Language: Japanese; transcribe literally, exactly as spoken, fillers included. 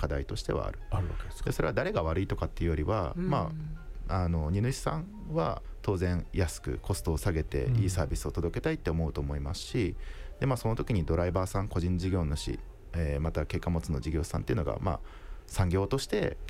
課題としてはある。 あるわけですか。 でそれは誰が悪いとかっていうよりは、 うんまあ、あの荷主さんは当然安くコストを下げていいサービスを届けたいって思うと思いますし、で、まあ、その時にドライバーさん、個人事業主、えーまた軽貨物の事業者さんっていうのが、まあ、産業として